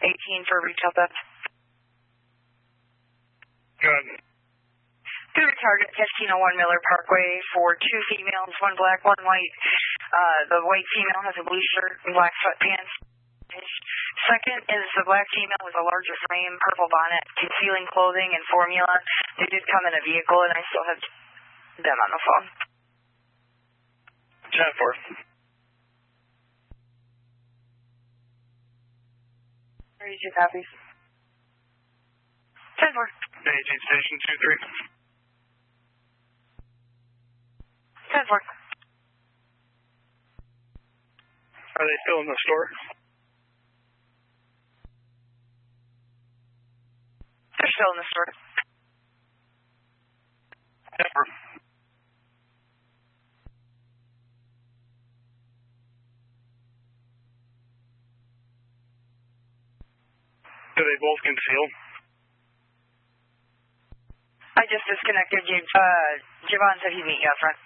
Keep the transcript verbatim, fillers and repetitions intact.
eighteen for retail theft. Go ahead. Through target fifteen oh one Miller Parkway for two females, one black, one white. Uh, the white female has a blue shirt and black sweatpants. Second is the black female with a larger frame, purple bonnet, concealing clothing and formula. They did come in a vehicle, and I still have them on the phone. ten four. thirty-two copies. ten four. eighteen station two three. ten four. Are they still in the store? They're still in the store. ten four. Do they both conceal? I just disconnected you. Uh, Javon said he'd meet you up front.